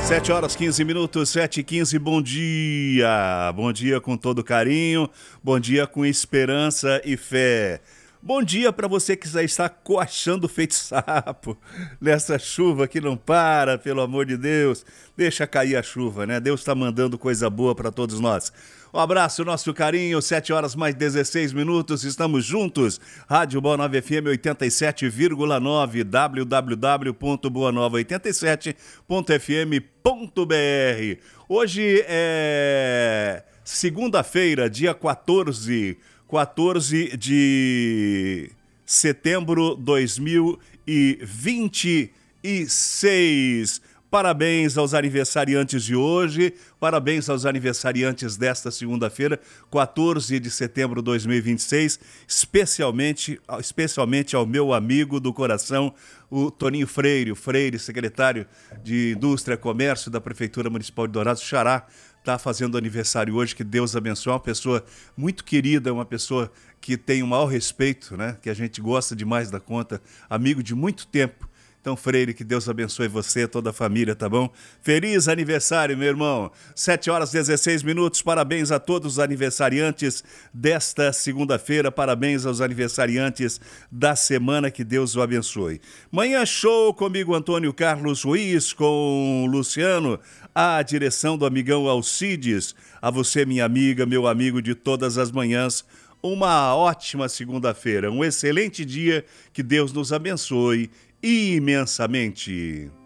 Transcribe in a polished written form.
7h15, 7h15, bom dia! Bom dia com todo carinho, bom dia com esperança e fé. Bom dia para você que já está coachando feito sapo nessa chuva que não para, pelo amor de Deus. Deixa cair a chuva, né? Deus está mandando coisa boa para todos nós. Um abraço, nosso carinho, 7h mais 16, estamos juntos. Rádio Boa Nova FM 87,9, www.boanova87.fm.br. Hoje é segunda-feira, dia 14 de setembro de 2026. Parabéns aos aniversariantes de hoje, parabéns aos aniversariantes desta segunda-feira, 14 de setembro de 2026, especialmente ao meu amigo do coração, o Toninho Freire, secretário de Indústria e Comércio da Prefeitura Municipal de Dourados, Xará, está fazendo aniversário hoje, que Deus abençoe, uma pessoa muito querida, uma pessoa que tem o maior respeito, né? Que a gente gosta demais da conta, amigo de muito tempo. Então, Freire, que Deus abençoe você, toda a família, tá bom? Feliz aniversário, meu irmão. 7h16, parabéns a todos os aniversariantes desta segunda-feira, parabéns aos aniversariantes da semana, que Deus o abençoe. Manhã show comigo, Antônio Carlos Ruiz, com o Luciano, a direção do amigão Alcides. A você, minha amiga, meu amigo de todas as manhãs, uma ótima segunda-feira, um excelente dia, que Deus nos abençoe imensamente.